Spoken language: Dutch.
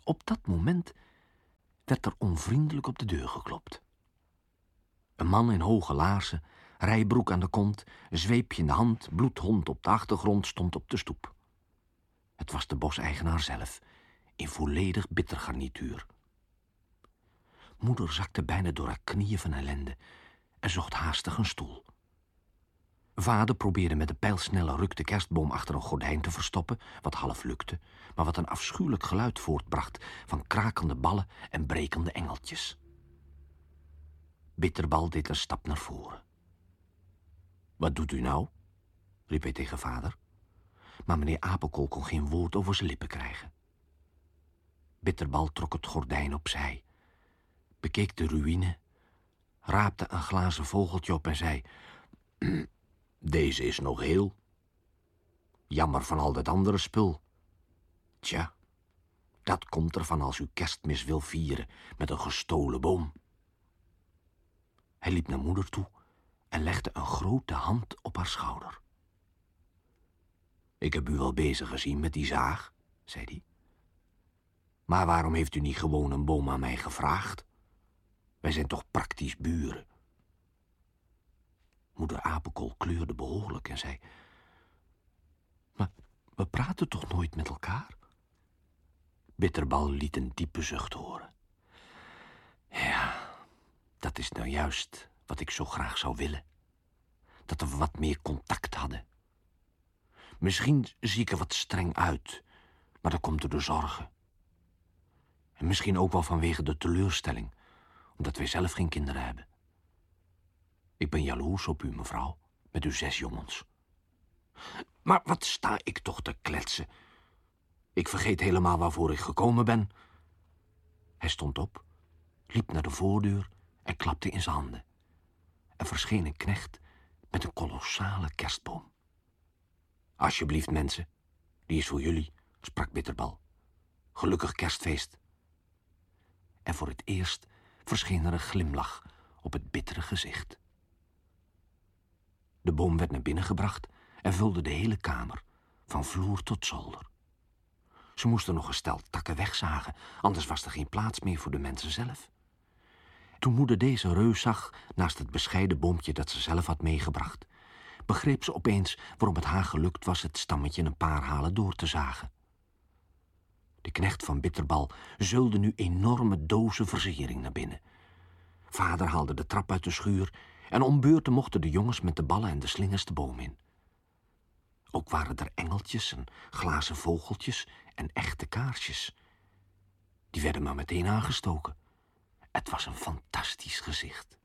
op dat moment werd er onvriendelijk op de deur geklopt. Een man in hoge laarzen, rijbroek aan de kont, zweepje in de hand, bloedhond op de achtergrond, stond op de stoep. Het was de boseigenaar zelf, in volledig bittergarnituur. Moeder zakte bijna door haar knieën van ellende en zocht haastig een stoel. Vader probeerde met een pijlsnelle ruk de kerstboom achter een gordijn te verstoppen, wat half lukte, maar wat een afschuwelijk geluid voortbracht van krakende ballen en brekende engeltjes. Bitterbal deed een stap naar voren. "Wat doet u nou?" riep hij tegen vader. Maar meneer Apenkool kon geen woord over zijn lippen krijgen. Bitterbal trok het gordijn opzij, bekeek de ruïne, raapte een glazen vogeltje op en zei: "Deze is nog heel. Jammer van al dat andere spul. Tja, dat komt ervan als u Kerstmis wil vieren met een gestolen boom." Hij liep naar moeder toe en legde een grote hand op haar schouder. "Ik heb u wel bezig gezien met die zaag," zei hij. "Maar waarom heeft u niet gewoon een boom aan mij gevraagd? Wij zijn toch praktisch buren?" Moeder Apenkool kleurde behoorlijk en zei: "Maar we praten toch nooit met elkaar?" Bitterbal liet een diepe zucht horen. "Ja, dat is nou juist wat ik zo graag zou willen. Dat we wat meer contact hadden. Misschien zie ik er wat streng uit, maar dat komt door de zorgen. En misschien ook wel vanwege de teleurstelling, omdat wij zelf geen kinderen hebben. Ik ben jaloers op u, mevrouw, met uw 6 jongens. Maar wat sta ik toch te kletsen? Ik vergeet helemaal waarvoor ik gekomen ben." Hij stond op, liep naar de voordeur en klapte in zijn handen. Er verscheen een knecht met een kolossale kerstboom. "Alsjeblieft, mensen, die is voor jullie," sprak Bitterbal. "Gelukkig kerstfeest." En voor het eerst verscheen er een glimlach op het bittere gezicht. De boom werd naar binnen gebracht en vulde de hele kamer, van vloer tot zolder. Ze moesten nog een stel takken wegzagen, anders was er geen plaats meer voor de mensen zelf. Toen moeder deze reus zag, naast het bescheiden boompje dat ze zelf had meegebracht, begreep ze opeens waarom het haar gelukt was het stammetje een paar halen door te zagen. De knecht van Bitterbal zeulde nu enorme dozen versiering naar binnen. Vader haalde de trap uit de schuur en om beurten mochten de jongens met de ballen en de slingers de boom in. Ook waren er engeltjes en glazen vogeltjes en echte kaarsjes. Die werden maar meteen aangestoken. Het was een fantastisch gezicht.